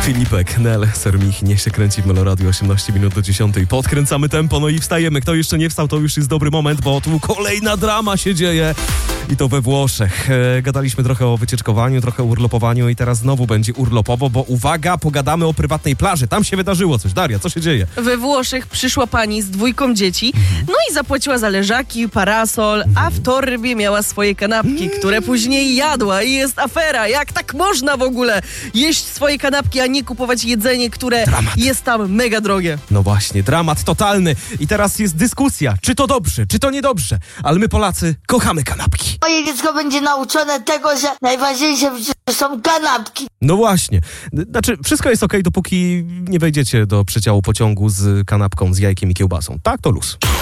Filipek, Nel, Sermich, niech się kręci w Meloradiu 18 minut do 10. Podkręcamy tempo, no i wstajemy. Kto jeszcze nie wstał, to już jest dobry moment, bo tu kolejna drama się dzieje. I to we Włoszech. Gadaliśmy trochę o wycieczkowaniu, trochę o urlopowaniu i teraz znowu będzie urlopowo, bo uwaga, pogadamy o prywatnej plaży. Tam się wydarzyło coś. Daria, co się dzieje? We Włoszech przyszła pani z 2 dzieci, no i zapłaciła za leżaki, parasol, a w torbie miała swoje kanapki, które później jadła i jest afera. Jak tak można w ogóle jeść swoje kanapki, a nie kupować jedzenie, które jest tam mega drogie? No właśnie, dramat totalny. I teraz jest dyskusja, czy to dobrze, czy to niedobrze. Ale my Polacy kochamy kanapki. Moje dziecko będzie nauczone tego, że najważniejsze są kanapki. No właśnie. Znaczy, wszystko jest okej, dopóki nie wejdziecie do przedziału pociągu z kanapką, z jajkiem i kiełbasą. Tak, to luz.